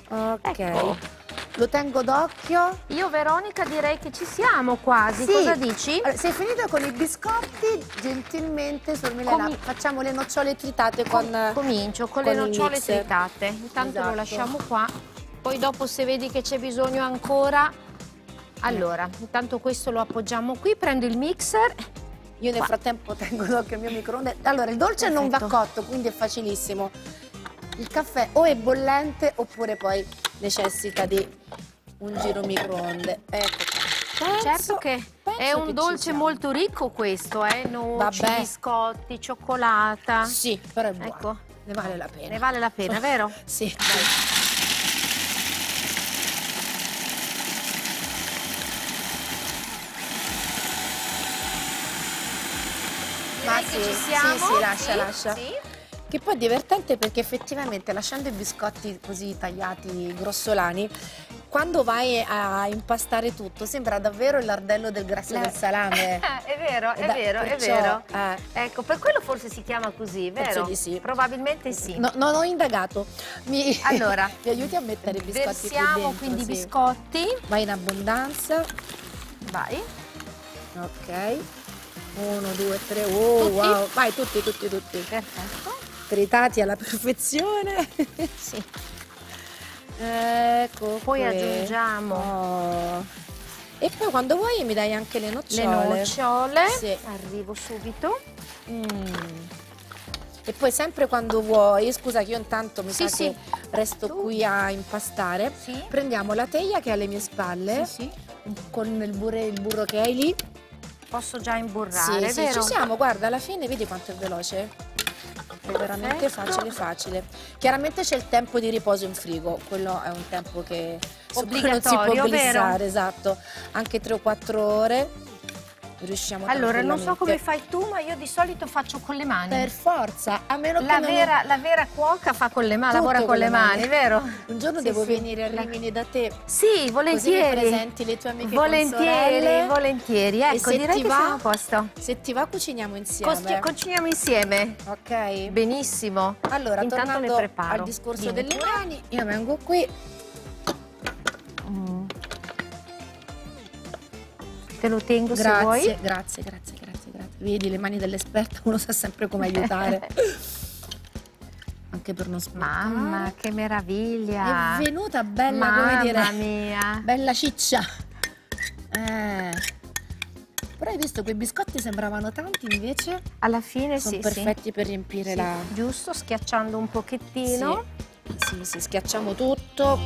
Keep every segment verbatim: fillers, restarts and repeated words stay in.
Ok. Ecco. Lo tengo d'occhio. Io, Veronica, direi che ci siamo quasi. Sì. Cosa dici? Allora, sei finita con i biscotti, gentilmente, Sor Milena, Comi- facciamo le nocciole tritate con... Comincio con, con le il nocciole mixer. tritate. Intanto Esatto. lo lasciamo qua. Poi dopo, se vedi che c'è bisogno ancora... Allora, intanto questo lo appoggiamo qui, prendo il mixer. Io nel Qua. frattempo tengo d'occhio il mio microonde. Allora, il dolce non va Perfetto. cotto, quindi è facilissimo. Il caffè o è bollente oppure poi necessita di un giro microonde. Ecco qua. Penso- Certo che penso è un che ci dolce siamo. molto ricco questo, eh? Noci, Vabbè. biscotti, cioccolata. Sì, però è buono. Ecco. Ne vale la pena. Ne vale la pena, vero? Sì. Ma Direi che sì, ci siamo. sì, sì, lascia, Sì, lascia. sì. Che poi è divertente perché effettivamente lasciando i biscotti così tagliati grossolani, quando vai a impastare tutto sembra davvero il lardello del grasso La- del salame. È vero, è Da- vero, è perciò, vero. eh. Ecco, per quello forse si chiama così, Penso vero? di sì. Probabilmente sì. No, non ho indagato. Mi, Allora, mi aiuti a mettere i biscotti qui versiamo dentro, quindi i sì. biscotti. Vai in abbondanza. Vai. Ok. Uno, due, tre. Oh, Tutti? wow. Vai, tutti, tutti, tutti. Perfetto. Tritati alla perfezione. Sì. Ecco. Poi qui. aggiungiamo Oh. E poi quando vuoi mi dai anche le le nocciole. nocciole. Sì. Arrivo subito. Mm. E poi sempre quando vuoi, scusa che io intanto mi Sì, sa sì. che resto Tu. qui a impastare. Sì. Prendiamo la teglia che è alle mie spalle, Sì, sì. con il burro, il burro che hai lì. Posso già imburrare, Sì, sì, vero? ci siamo, guarda, alla fine vedi quanto è veloce? È veramente Perfetto. facile, facile. Chiaramente c'è il tempo di riposo in frigo, quello è un tempo che su cui non si può Obbligatorio, glissare, vero? esatto. Anche tre o quattro ore riusciamo Allora, non so come tranquillamente. fai tu, ma io di solito faccio con le mani. Per forza, a meno La che non... vera, la vera cuoca fa con le mani, Tutto lavora con, con le le mani, mani. vero? Un giorno Sì, devo sì. venire a La- Rimini da te. Sì, Così mi volentieri. presenti le tue amiche Volentieri, consorelle. volentieri. E Ecco, se direi ti che va- siamo a posto. Se ti va cuciniamo insieme. Così cuciniamo insieme. Ok? Benissimo. Allora, Intanto le tornando preparo. al discorso Vieni delle pure. mani, io vengo qui. Mm. Te lo tengo se Grazie, vuoi. grazie, grazie, grazie, grazie. Vedi, le mani dell'esperta, uno sa sempre come aiutare. Anche per non sporcare. Mamma, che meraviglia. È venuta bella, Mamma come dire, mia. bella ciccia. Eh. Però hai visto, quei biscotti sembravano tanti, invece Alla fine sono sì, perfetti per riempire sì. la... Giusto, schiacciando un pochettino. Sì, sì, sì, schiacciamo tutto.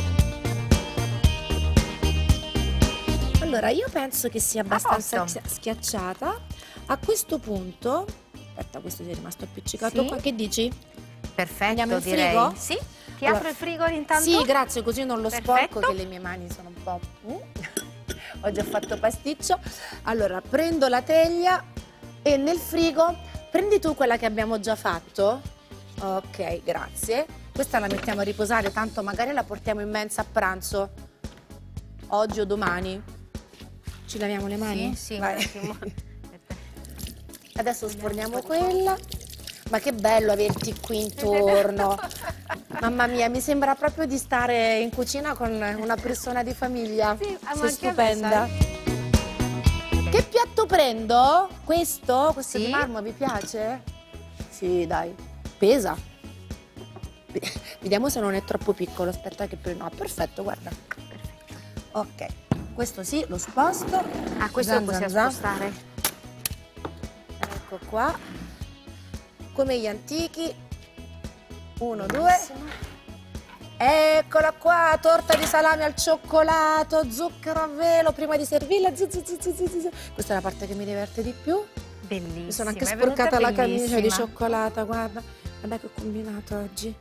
Allora, io penso che sia abbastanza posto. schi- schiacciata. A questo punto, aspetta, questo si è rimasto appiccicato Sì. qua, che dici? Perfetto, Andiamo in direi. frigo? Sì. Ti Allora, apro il frigo intanto? Sì, grazie, così non lo Perfetto. sporco, che le mie mani sono un po'... Mm. Ho già fatto pasticcio. Allora, prendo la teglia e nel frigo, prendi tu quella che abbiamo già fatto. Ok, grazie. Questa la mettiamo a riposare, tanto magari la portiamo in mensa a pranzo. Oggi o domani. Ci laviamo le mani? Sì, sì, Vai. un attimo. Adesso sforniamo quella. Ma che bello averti qui intorno. Mamma mia, mi sembra proprio di stare in cucina con una persona di famiglia. Sì, ma sei anche a me, stupenda. Che piatto prendo? Questo? Questo Sì. di marmo vi piace? Sì, dai. Pesa. Vediamo se non è troppo piccolo. Aspetta che prendo. No, perfetto, guarda. Ok, questo sì, lo sposto. Ah, questo Zan, lo possiamo zan, zan. spostare. Ecco qua. Come gli antichi. Uno, due. Benissimo. Eccola qua, torta di salame al cioccolato, zucchero a velo, prima di servirla. Zu, zu, zu, zu, zu, zu. Questa è la parte che mi diverte di più. Bellissima. Mi sono anche è venuta sporcata la camicia di bellissima. cioccolata, guarda. Guarda che ho combinato oggi.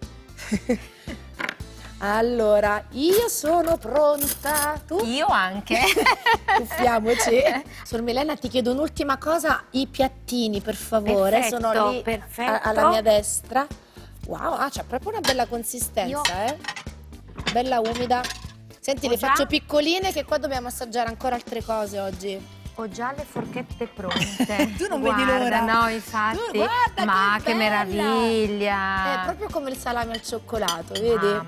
Allora, io sono pronta. Tu? Io anche. Tuffiamoci. Sor Milena, ti chiedo un'ultima cosa, i piattini per favore, Perfetto, sono lì perfetto. a- alla mia destra. Wow, ah, c'ha proprio una bella consistenza, Io- eh. Bella umida. Senti, Ho le già- faccio piccoline che qua dobbiamo assaggiare ancora altre cose oggi. Ho già le forchette pronte. Tu non Guarda, vedi l'ora. No, infatti. Tu guarda Ma che che bella. meraviglia. È proprio come il salame al cioccolato, vedi? Mamma